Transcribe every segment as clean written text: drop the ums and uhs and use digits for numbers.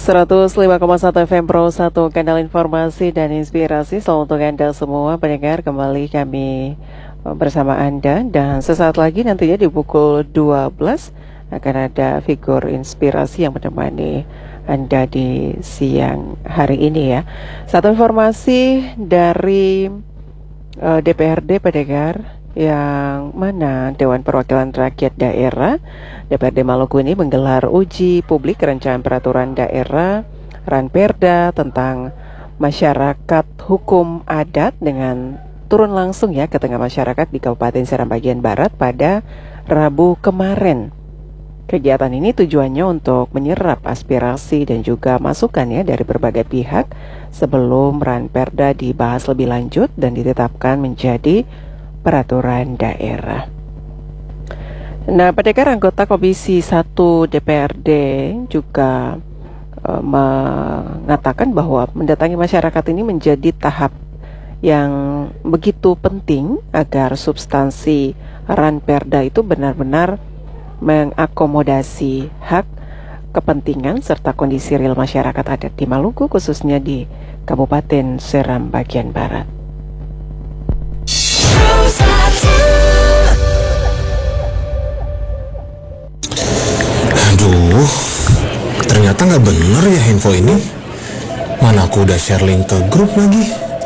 105,1 FM Pro 1, kanal informasi dan inspirasi selalu untuk Anda semua pendengar. Kembali kami bersama Anda, dan sesaat lagi nantinya di pukul 12 akan ada figur inspirasi yang menemani Anda di siang hari ini ya. Satu informasi dari DPRD pendengar, yang mana Dewan Perwakilan Rakyat Daerah DPRD Maluku ini menggelar uji publik rancangan peraturan daerah Ranperda tentang masyarakat hukum adat dengan turun langsung ya ke tengah masyarakat di Kabupaten Seram bagian Barat pada Rabu kemarin. Kegiatan ini tujuannya untuk menyerap aspirasi dan juga masukan ya dari berbagai pihak sebelum Ranperda dibahas lebih lanjut dan ditetapkan menjadi peraturan daerah. Nah, pendengar, anggota Komisi 1 DPRD juga mengatakan bahwa mendatangi masyarakat ini menjadi tahap yang begitu penting agar substansi Ranperda itu benar-benar mengakomodasi hak, kepentingan, serta kondisi real masyarakat adat di Maluku, khususnya di Kabupaten Seram bagian Barat. Aduh, ternyata nggak bener ya info ini. Mana aku udah share link ke grup lagi.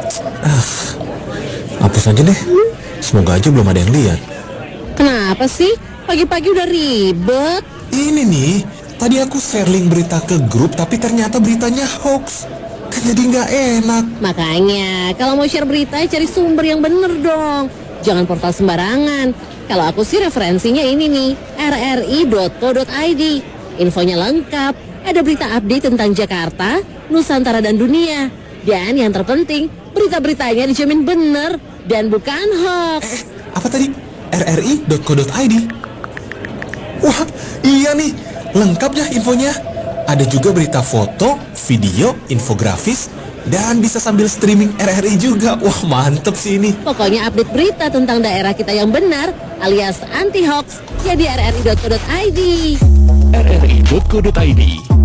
Hapus aja deh. Semoga aja belum ada yang lihat. Kenapa sih? Pagi-pagi udah ribet. Ini nih, tadi aku share link berita ke grup, tapi ternyata beritanya hoax. Kan jadi nggak enak. Makanya, kalau mau share berita, cari sumber yang bener dong. Jangan portal sembarangan. Kalau aku sih referensinya ini nih, rri.co.id. Infonya lengkap, ada berita update tentang Jakarta, Nusantara dan dunia. Dan yang terpenting, berita-beritanya dijamin bener dan bukan hoax. Apa tadi? rri.co.id? Wah, iya nih, lengkap ya infonya. Ada juga berita foto, video, infografis, dan bisa sambil streaming RRI juga. Wah, mantep sih ini. Pokoknya update berita tentang daerah kita yang benar, alias anti-hoax, ya di rri.co.id. rri.co.id